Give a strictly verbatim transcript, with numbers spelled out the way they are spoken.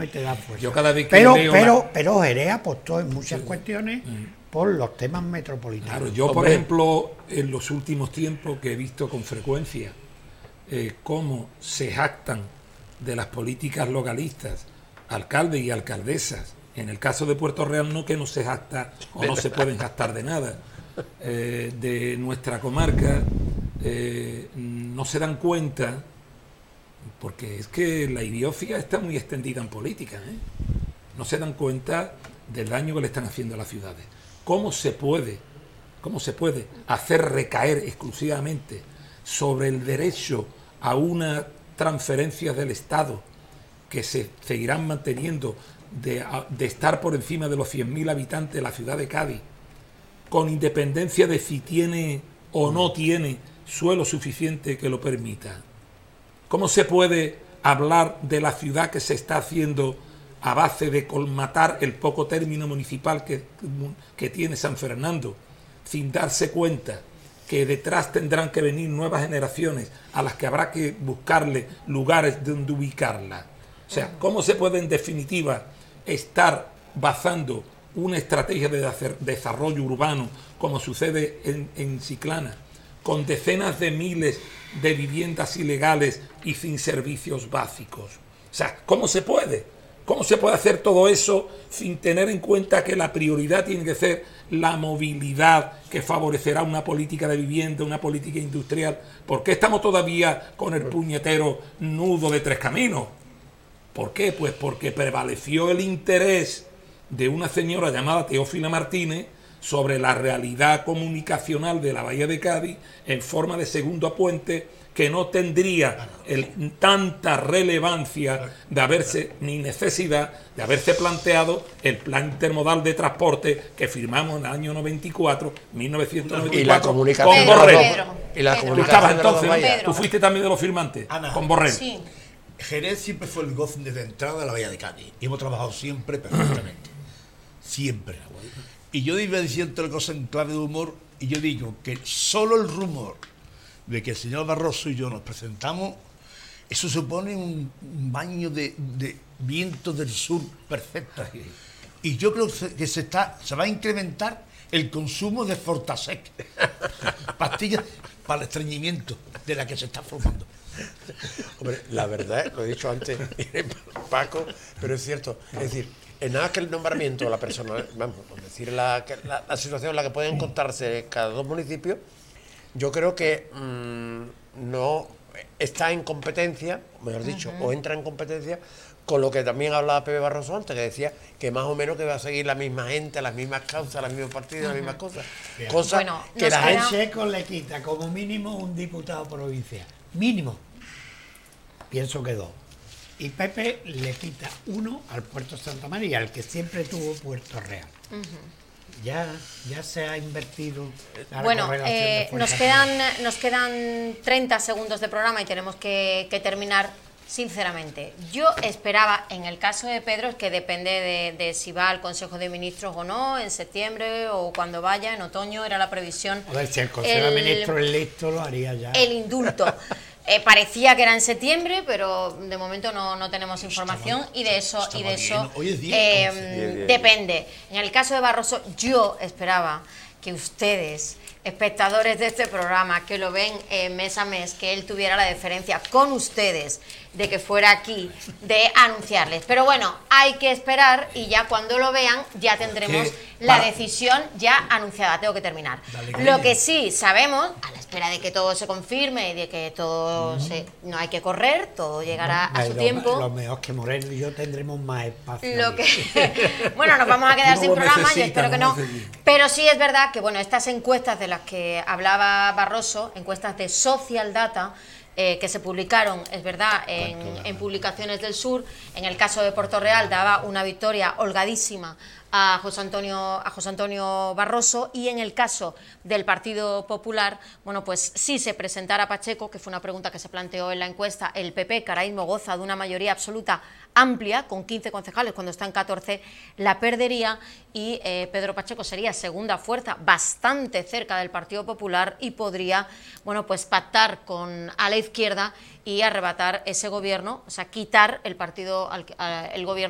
y te da fuerza. Yo cada vez que pero, leo pero, la... pero Jerez apostó en muchas sí. cuestiones mm. por los temas metropolitanos. Claro, yo, por ejemplo, en los últimos tiempos que he visto con frecuencia eh, cómo se jactan de las políticas localistas, alcaldes y alcaldesas, en el caso de Puerto Real no que no se jacta o no se pueden jactar de nada, eh, de nuestra comarca, eh, no se dan cuenta, porque es que la idiofia está muy extendida en política, ¿eh? No se dan cuenta del daño que le están haciendo a las ciudades. ¿Cómo se puede, cómo se puede hacer recaer exclusivamente sobre el derecho a una transferencia del Estado que se seguirán manteniendo de, de estar por encima de los cien mil habitantes de la ciudad de Cádiz, con independencia de si tiene o no tiene suelo suficiente que lo permita? ¿Cómo se puede hablar de la ciudad que se está haciendo a base de colmatar el poco término municipal que, que tiene San Fernando, sin darse cuenta que detrás tendrán que venir nuevas generaciones a las que habrá que buscarle lugares donde ubicarla? O sea, ¿cómo se puede en definitiva estar basando una estrategia de hacer desarrollo urbano, como sucede en, en Chiclana, con decenas de miles de viviendas ilegales y sin servicios básicos? O sea, ¿cómo se puede? ¿Cómo se puede hacer todo eso sin tener en cuenta que la prioridad tiene que ser la movilidad, que favorecerá una política de vivienda, una política industrial? ¿Por qué estamos todavía con el puñetero nudo de Tres Caminos? ¿Por qué? Pues porque prevaleció el interés de una señora llamada Teófila Martínez sobre la realidad comunicacional de la Bahía de Cádiz en forma de segundo puente, que no tendría el, tanta relevancia de haberse, ni necesidad de haberse planteado el plan intermodal de transporte que firmamos en el año noventa y cuatro, mil novecientos noventa y cuatro, y la comunicación con Borrell. Pedro, y la Tú comunicación estabas de entonces, ¿no? Pedro. Tú fuiste también de los firmantes, Ana, con Borrell. Sí. Jerez siempre fue el gozo desde entrada de la Bahía de Cádiz y hemos trabajado siempre perfectamente. Siempre. Y yo iba diciendo la cosa en clave de humor, y yo digo que solo el rumor de que el señor Barroso y yo nos presentamos, eso supone un, un baño de, de viento del sur perfecto. Y yo creo que se, está, se va a incrementar el consumo de Fortasec, pastillas para el estreñimiento de la que se está formando. Hombre, la verdad, lo he dicho antes, Paco, pero es cierto. Es decir, en nada que el nombramiento, la persona, vamos, es decir, la, la, la situación en la que pueden encontrarse cada dos municipios, yo creo que mmm, no está en competencia, mejor dicho, uh-huh. o entra en competencia con lo que también hablaba Pepe Barroso antes, que decía que más o menos que va a seguir la misma gente, las mismas causas, los mismos partidos, uh-huh. las mismas cosas. Bien. Cosas bueno, que la gente... gente... Checo le quita como mínimo un diputado provincial. Mínimo. Pienso que dos. Y Pepe le quita uno al Puerto Santa María, al que siempre tuvo Puerto Real. Uh-huh. Ya, ya se ha invertido la bueno, eh, de nos quedan nos quedan treinta segundos de programa y tenemos que, que terminar. Sinceramente, yo esperaba, en el caso de Pedro, que depende de, de si va al Consejo de Ministros o no, en septiembre o cuando vaya, en otoño, era la previsión. A ver, si el Consejo el, de Ministros electo lo haría ya. El indulto. Eh, parecía que era en septiembre, pero de momento no, no tenemos información estaba, y de eso, y de eso Hoy es día, eh, diez, diez, depende. En el caso de Barroso, yo esperaba que ustedes, espectadores de este programa, que lo ven eh, mes a mes, que él tuviera la deferencia con ustedes de que fuera aquí, de anunciarles. Pero bueno, hay que esperar y ya cuando lo vean ya tendremos la decisión ya anunciada. Tengo que terminar. Lo que sí sabemos, a la espera de que todo se confirme y de que todo se, no hay que correr, todo llegará a su lo, tiempo. Lo mejor que Moreno y yo tendremos más espacio. Lo que, bueno, nos vamos a quedar sin programa, yo espero que no. Pero sí es verdad que bueno, estas encuestas de las que hablaba Barroso, encuestas de Social Data, Eh, que se publicaron, es verdad, en, en Publicaciones del Sur. En el caso de Puerto Real daba una victoria holgadísima a José Antonio, a José Antonio Barroso, y en el caso del Partido Popular, bueno, pues si se presentara Pacheco, que fue una pregunta que se planteó en la encuesta, el P P, que ahora mismo goza de una mayoría absoluta amplia, con quince concejales, cuando está en catorce, la perdería, y eh, Pedro Pacheco sería segunda fuerza, bastante cerca del Partido Popular, y podría, bueno, pues pactar con a la izquierda y arrebatar ese gobierno, o sea, quitar el partido, el gobierno